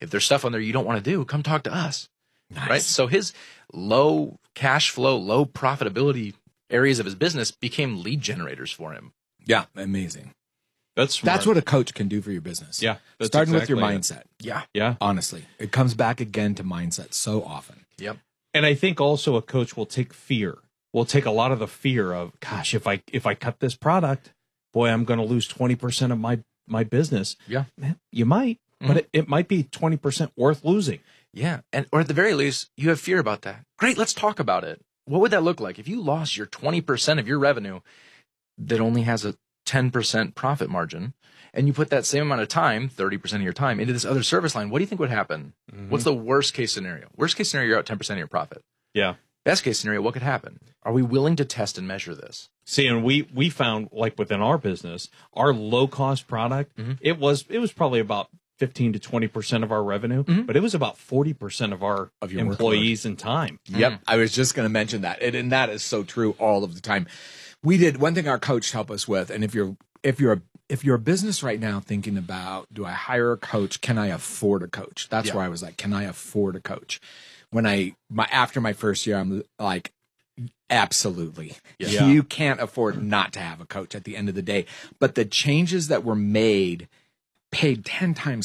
If there's stuff on there you don't want to do, come talk to us. Nice. Right? So his low cash flow, low profitability areas of his business became lead generators for him. Yeah, amazing. That's what a coach can do for your business. Yeah. Starting with your mindset. Yeah. Yeah. Honestly, it comes back again to mindset so often. Yep. And I think also a coach will take fear. Will take a lot of the fear of, gosh, if I cut this product, boy, I'm going to lose 20% of my business. Yeah. Man, you might, but it might be 20% worth losing. Yeah. Or at the very least, you have fear about that. Great. Let's talk about it. What would that look like if you lost your 20% of your revenue that only has a 10% profit margin, and you put that same amount of time, 30% of your time, into this other service line? What do you think would happen? What's the worst case scenario? Worst case scenario, you're out 10% of your profit. Yeah. Best case scenario, what could happen? Are we willing to test and measure this? See, and we found, like within our business, our low cost product, it was probably about 15 to 20% of our revenue, but it was about 40% of our employees and time. Yep. I was just going to mention that. And that is so true all of the time. We did one thing our coach helped us with. And if you're a business right now thinking about, do I hire a coach? Can I afford a coach? That's where I was like, can I afford a coach? When after my first year, I'm like, absolutely. Yeah. You can't afford not to have a coach at the end of the day. But the changes that were made paid 10 times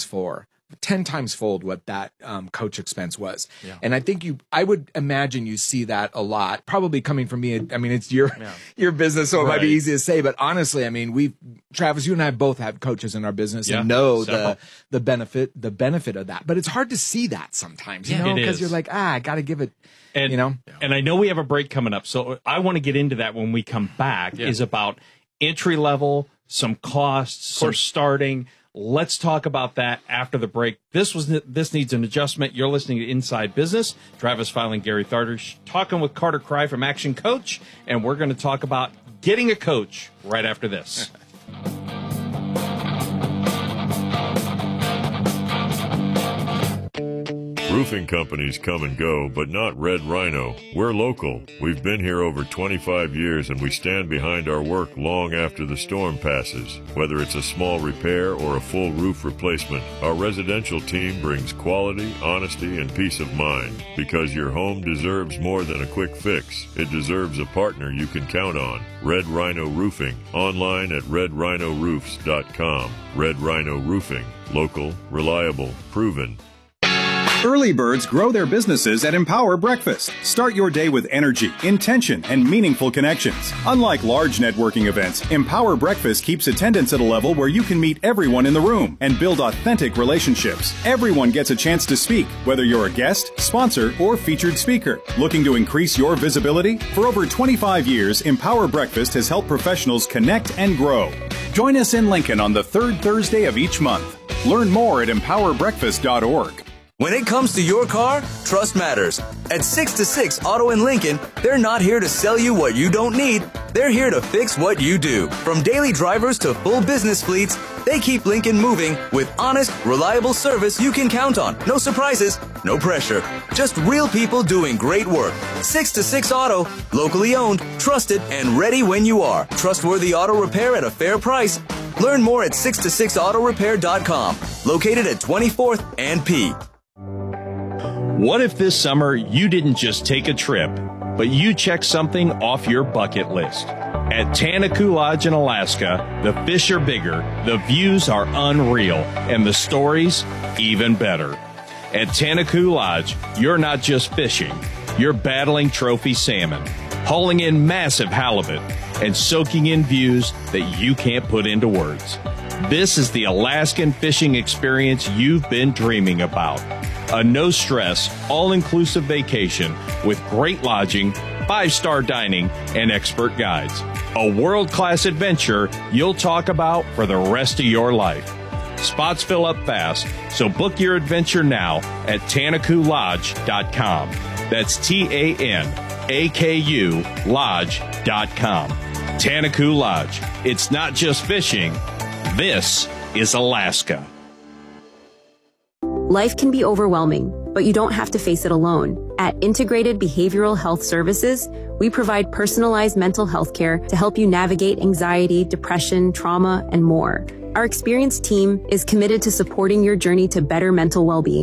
fold what that coach expense was. Yeah. And I think I would imagine you see that a lot, probably coming from me. I mean, it's your business, so it might be easy to say, but honestly, I mean, Travis, you and I both have coaches in our business and know the benefit of that. But it's hard to see that sometimes, you know, because you're like, I got to give it, and, you know. And I know we have a break coming up, so I want to get into that when we come back, is about entry level, some costs for starting. Let's talk about that after the break. This needs an adjustment. You're listening to Inside Business. Travis Filing, Gary Tharder, talking with Carter Cry from Action Coach, and we're going to talk about getting a coach right after this. Roofing companies come and go, but not Red Rhino. We're local. We've been here over 25 years, and we stand behind our work long after the storm passes. Whether it's a small repair or a full roof replacement, our residential team brings quality, honesty, and peace of mind. Because your home deserves more than a quick fix. It deserves a partner you can count on. Red Rhino Roofing. Online at redrhinoroofs.com. Red Rhino Roofing. Local, reliable, proven. Early birds grow their businesses at Empower Breakfast. Start your day with energy, intention, and meaningful connections. Unlike large networking events, Empower Breakfast keeps attendance at a level where you can meet everyone in the room and build authentic relationships. Everyone gets a chance to speak, whether you're a guest, sponsor, or featured speaker. Looking to increase your visibility? For over 25 years, Empower Breakfast has helped professionals connect and grow. Join us in Lincoln on the third Thursday of each month. Learn more at empowerbreakfast.org. When it comes to your car, trust matters. At 6 to 6 Auto in Lincoln, they're not here to sell you what you don't need. They're here to fix what you do. From daily drivers to full business fleets, they keep Lincoln moving with honest, reliable service you can count on. No surprises, no pressure. Just real people doing great work. 6 to 6 Auto, locally owned, trusted, and ready when you are. Trustworthy auto repair at a fair price. Learn more at 6to6autorepair.com. Located at 24th and P. What if this summer you didn't just take a trip, but you checked something off your bucket list? At Tanaku Lodge in Alaska, the fish are bigger, the views are unreal, and the stories even better. At Tanaku Lodge, you're not just fishing, you're battling trophy salmon, hauling in massive halibut, and soaking in views that you can't put into words. This is the Alaskan fishing experience you've been dreaming about. A no-stress, all-inclusive vacation with great lodging, 5-star dining, and expert guides. A world-class adventure you'll talk about for the rest of your life. Spots fill up fast, so book your adventure now at TanakuLodge.com. That's TANAKU Lodge.com. Tanaku Lodge. It's not just fishing. This is Alaska. Life can be overwhelming, but you don't have to face it alone. At Integrated Behavioral Health Services, we provide personalized mental health care to help you navigate anxiety, depression, trauma, and more. Our experienced team is committed to supporting your journey to better mental well-being.